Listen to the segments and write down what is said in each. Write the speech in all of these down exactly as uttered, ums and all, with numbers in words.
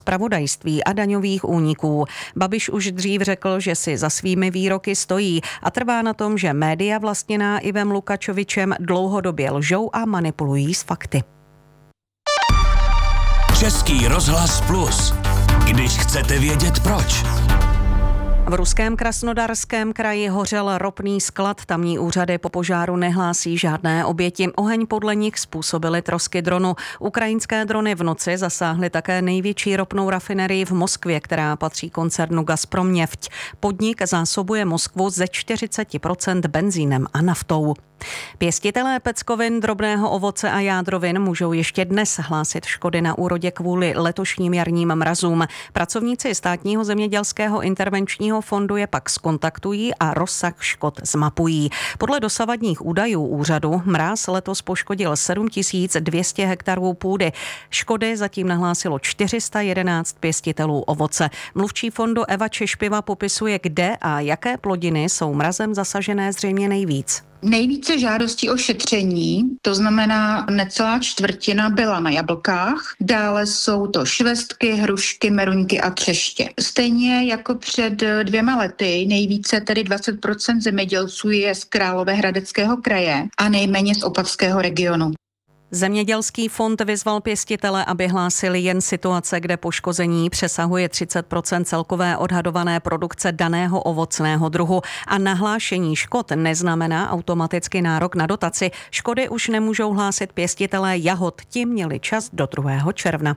zpravodajství a daňových úniků. Babiš už dřív řekl, že si za svými výroky stojí a trvá na tom, že média vlastněná Ivem Lukačovičem dlouhodobě lžou a manipulují s fakty. Český rozhlas Plus. Když chcete vědět proč. V ruském Krasnodarském kraji hořel ropný sklad. Tamní úřady po požáru nehlásí žádné oběti. Oheň podle nich způsobily trosky dronu. Ukrajinské drony v noci zasáhly také největší ropnou rafinerii v Moskvě, která patří koncernu Gazprom Neft. Podnik zásobuje Moskvu ze čtyřicet procent benzínem a naftou. Pěstitelé peckovin, drobného ovoce a jádrovin můžou ještě dnes hlásit škody na úrodě kvůli letošním jarním mrazům. Pracovníci Státního zemědělského intervenčního fondu je pak zkontaktují a rozsah škod zmapují. Podle dosavadních údajů úřadu mráz letos poškodil sedm tisíc dvě stě hektarů půdy. Škody zatím nahlásilo čtyři sta jedenáct pěstitelů ovoce. Mluvčí fondu Eva Češpiva popisuje, kde a jaké plodiny jsou mrazem zasažené zřejmě nejvíc. Nejvíce žádostí o šetření, to znamená necelá čtvrtina, byla na jablkách, dále jsou to švestky, hrušky, meruňky a třeště. Stejně jako před dvěma lety, nejvíce tedy dvacet procent zemědělců je z Královéhradeckého kraje a nejméně z Opavského regionu. Zemědělský fond vyzval pěstitele, aby hlásili jen situace, kde poškození přesahuje třicet procent celkové odhadované produkce daného ovocného druhu a nahlášení škod neznamená automaticky nárok na dotaci. Škody už nemůžou hlásit pěstitelé jahod, ti měli čas do druhého června.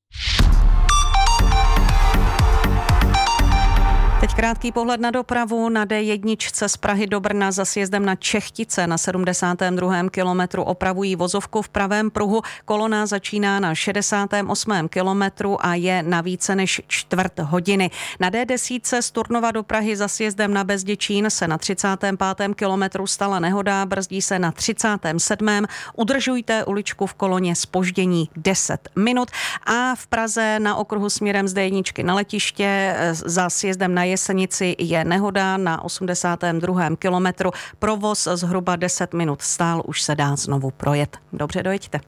Teď krátký pohled na dopravu. Na D jedna z Prahy do Brna za sjezdem na Čechtice na sedmdesátém druhém kilometru opravují vozovku v pravém pruhu. Kolona začíná na šedesátém osmém kilometru a je na více než čtvrt hodiny. Na D deset z Turnova do Prahy za sjezdem na Bezděčín se na třicátém pátém kilometru stala nehoda, brzdí se na třicátém sedmém Udržujte uličku v koloně, zpoždění deset minut. A v Praze na okruhu směrem z D jedna na letiště za sjezdem na Jesenici je nehoda na osmdesátém druhém kilometru. Provoz zhruba deset minut stál, už se dá znovu projet. Dobře, dojeďte.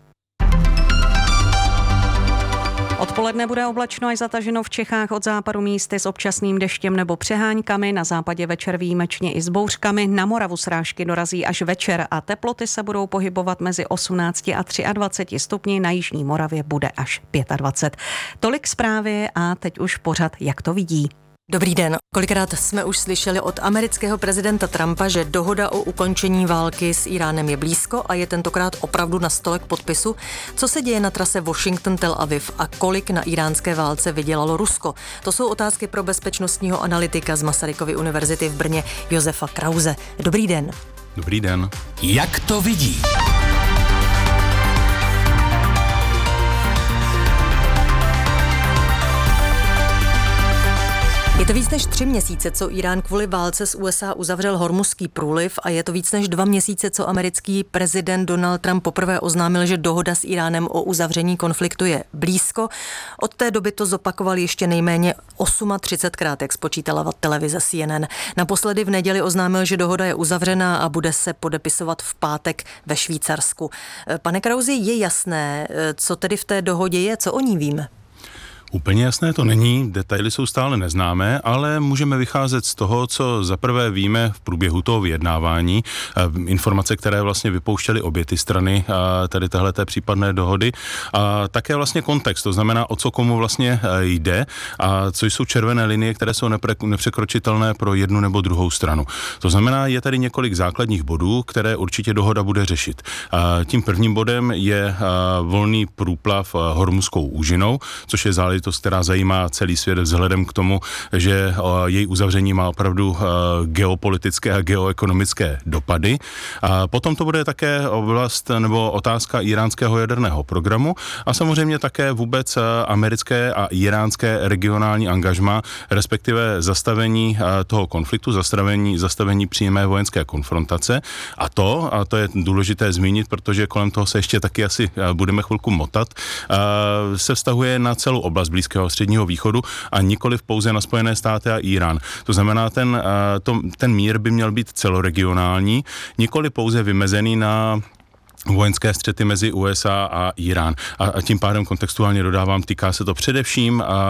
Odpoledne bude oblačno až zataženo v Čechách, od západu místy s občasným deštěm nebo přeháňkami, na západě večer výjimečně i s bouřkami, na Moravu srážky dorazí až večer a teploty se budou pohybovat mezi osmnácti a dvaceti třemi stupni, na jižní Moravě bude až dvacet pět. Tolik zprávy a teď už pořad, jak to vidí. Dobrý den. Kolikrát jsme už slyšeli od amerického prezidenta Trumpa, že dohoda o ukončení války s Íránem je blízko a je tentokrát opravdu na stole k podpisu. Co se děje na trase Washington-Tel Aviv a kolik na íránské válce vydělalo Rusko? To jsou otázky pro bezpečnostního analytika z Masarykovy univerzity v Brně Josefa Krause. Dobrý den. Dobrý den. Jak to vidí? Je to víc než tři měsíce, co Irán kvůli válce s U S A uzavřel Hormuzský průliv a je to víc než dva měsíce, co americký prezident Donald Trump poprvé oznámil, že dohoda s Iránem o uzavření konfliktu je blízko. Od té doby to zopakoval ještě nejméně třicetosmkrát, jak spočítala televize C N N. Naposledy v neděli oznámil, že dohoda je uzavřená a bude se podepisovat v pátek ve Švýcarsku. Pane Krausi, je jasné, co tedy v té dohodě je, co o ní víme? Úplně jasné to není, detaily jsou stále neznámé, ale můžeme vycházet z toho, co zaprvé víme v průběhu toho vyjednávání, informace, které vlastně vypouštěly obě ty strany tady téhleté případné dohody, a také vlastně kontext, to znamená, o co komu vlastně jde a co jsou červené linie, které jsou nepre, nepřekročitelné pro jednu nebo druhou stranu. To znamená, je tady několik základních bodů, které určitě dohoda bude řešit. Tím prvním bodem je volný průplav Hormuzskou úžinou, což je záležitost, která zajímá celý svět vzhledem k tomu, že její uzavření má opravdu geopolitické a geoekonomické dopady. A potom to bude také oblast nebo otázka iránského jaderného programu a samozřejmě také vůbec americké a iránské regionální angažma, respektive zastavení toho konfliktu, zastavení, zastavení přímé vojenské konfrontace. A to, a to je důležité zmínit, protože kolem toho se ještě taky asi budeme chvilku motat, se vztahuje na celou oblast Blízkého středního východu a nikoliv pouze na Spojené státy a Irán. To znamená, ten, to, ten mír by měl být celoregionální, nikoli pouze vymezený na vojenské střety mezi U S A a Irán. A, a tím pádem kontextuálně dodávám, týká se to především